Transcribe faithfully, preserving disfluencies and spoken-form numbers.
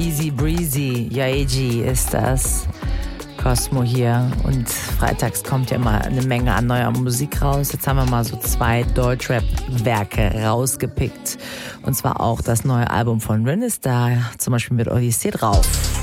Easy Breezy, Yaeji ist das. Cosmo hier und freitags kommt ja immer eine Menge an neuer Musik raus. Jetzt haben wir mal so zwei Deutschrap-Werke rausgepickt und zwar auch das neue Album von Rin ist da, zum Beispiel mit Odyssee drauf.